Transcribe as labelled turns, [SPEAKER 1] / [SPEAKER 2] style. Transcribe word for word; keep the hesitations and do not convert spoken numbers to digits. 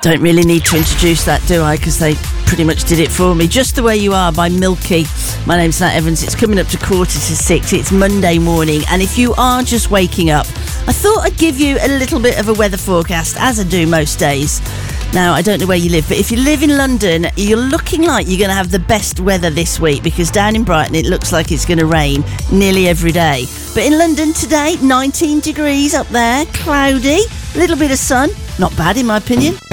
[SPEAKER 1] Don't really need to introduce that, do I? Because they pretty much did it for me. Just the Way You Are by Milky. My name's Nat Evans. It's coming up to quarter to six. It's Monday morning. And if you are just waking up, I thought I'd give you a little bit of a weather forecast, as I do most days. Now, I don't know where you live, but if you live in London, you're looking like you're going to have the best weather this week, because down in Brighton, it looks like it's going to rain nearly every day. But in London today, nineteen degrees up there, cloudy, a little bit of sun. Not bad, in my opinion.